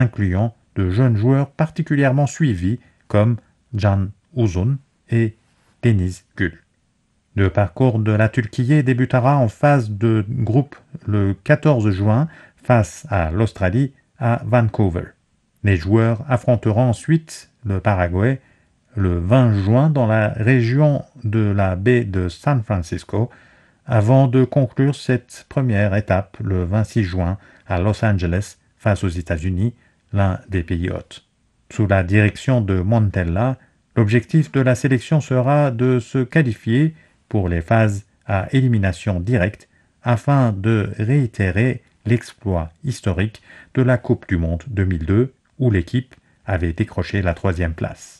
incluant de jeunes joueurs particulièrement suivis comme Can Uzun et Deniz Gül. Le parcours de la Turquie débutera en phase de groupe le 14 juin face à l'Australie à Vancouver. Les joueurs affronteront ensuite le Paraguay le 20 juin dans la région de la baie de San Francisco avant de conclure cette première étape le 26 juin à Los Angeles face aux États-Unis, l'un des pays hôtes. Sous la direction de Montella, l'objectif de la sélection sera de se qualifier pour les phases à élimination directe afin de réitérer l'exploit historique de la Coupe du Monde 2002 où l'équipe avait décroché la 3e place.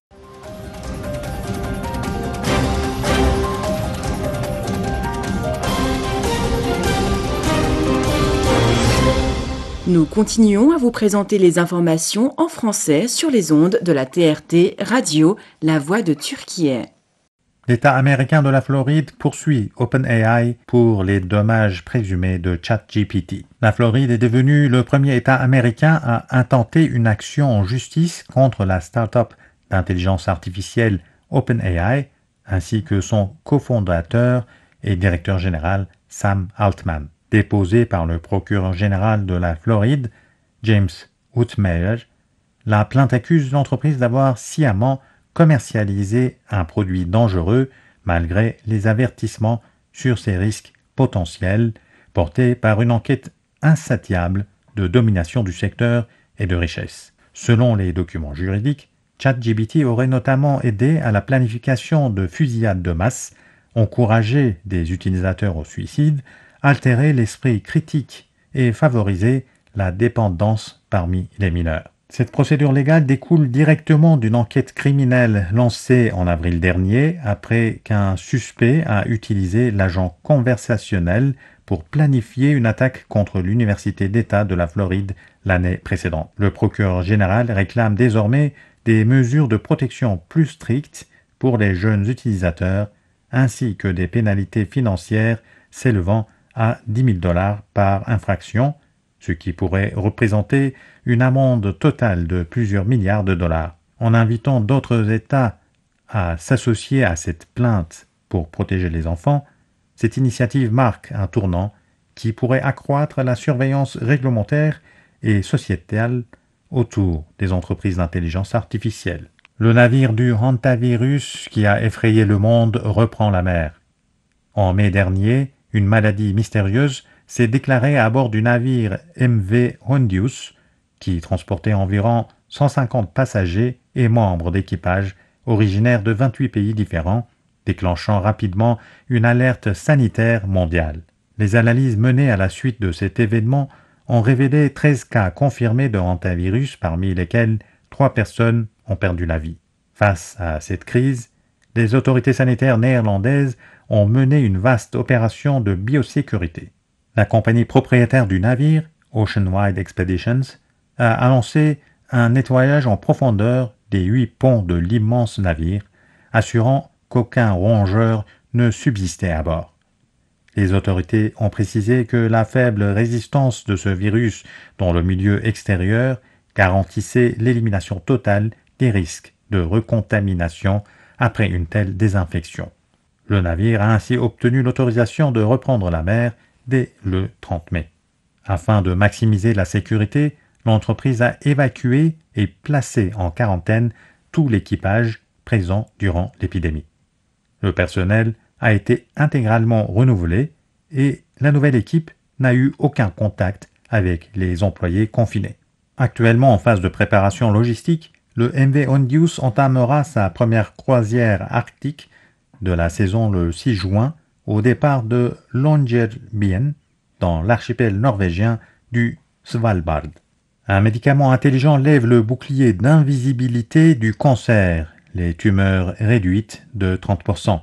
Nous continuons à vous présenter les informations en français sur les ondes de la TRT Radio, La Voix de Turquie. L'État américain de la Floride poursuit OpenAI pour les dommages présumés de ChatGPT. La Floride est devenue le premier État américain à intenter une action en justice contre la start-up d'intelligence artificielle OpenAI, ainsi que son cofondateur et directeur général Sam Altman. Déposée par le procureur général de la Floride, James Outmeyer, la plainte accuse l'entreprise d'avoir sciemment commercialisé un produit dangereux malgré les avertissements sur ses risques potentiels portés par une enquête insatiable de domination du secteur et de richesse. Selon les documents juridiques, ChatGPT aurait notamment aidé à la planification de fusillades de masse, encouragé des utilisateurs au suicide, altéré l'esprit critique et favorisé la dépendance parmi les mineurs. Cette procédure légale découle directement d'une enquête criminelle lancée en avril dernier après qu'un suspect a utilisé l'agent conversationnel pour planifier une attaque contre l'Université d'État de la Floride l'année précédente. Le procureur général réclame désormais des mesures de protection plus strictes pour les jeunes utilisateurs ainsi que des pénalités financières s'élevant à $10 000 par infraction, ce qui pourrait représenter une amende totale de plusieurs milliards de dollars. En invitant d'autres États à s'associer à cette plainte pour protéger les enfants, cette initiative marque un tournant qui pourrait accroître la surveillance réglementaire et sociétale autour des entreprises d'intelligence artificielle. Le navire du hantavirus qui a effrayé le monde reprend la mer. En mai dernier, une maladie mystérieuse s'est déclarée à bord du navire MV Hondius, qui transportait environ 150 passagers et membres d'équipage originaires de 28 pays différents, déclenchant rapidement une alerte sanitaire mondiale. Les analyses menées à la suite de cet événement ont révélé 13 cas confirmés de hantavirus, parmi lesquels 3 personnes ont perdu la vie. Face à cette crise, les autorités sanitaires néerlandaises ont mené une vaste opération de biosécurité. La compagnie propriétaire du navire, Oceanwide Expeditions, a annoncé un nettoyage en profondeur des 8 ponts de l'immense navire, assurant qu'aucun rongeur ne subsistait à bord. Les autorités ont précisé que la faible résistance de ce virus dans le milieu extérieur garantissait l'élimination totale des risques de recontamination après une telle désinfection. Le navire a ainsi obtenu l'autorisation de reprendre la mer dès le 30 mai. Afin de maximiser la sécurité, l'entreprise a évacué et placé en quarantaine tout l'équipage présent durant l'épidémie. Le personnel a été intégralement renouvelé et la nouvelle équipe n'a eu aucun contact avec les employés confinés. Actuellement en phase de préparation logistique, le MV Hondius entamera sa première croisière arctique de la saison le 6 juin au départ de Longyearbyen dans l'archipel norvégien du Svalbard. Un médicament intelligent lève le bouclier d'invisibilité du cancer, les tumeurs réduites de 30%.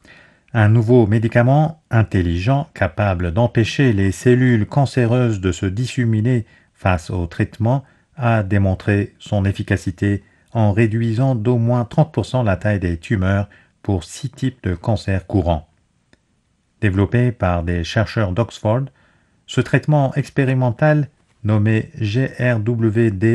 Un nouveau médicament intelligent capable d'empêcher les cellules cancéreuses de se disséminer face au traitement a démontré son efficacité en réduisant d'au moins 30% la taille des tumeurs pour 6 types de cancers courants. Développé par des chercheurs d'Oxford, ce traitement expérimental nommé GRWD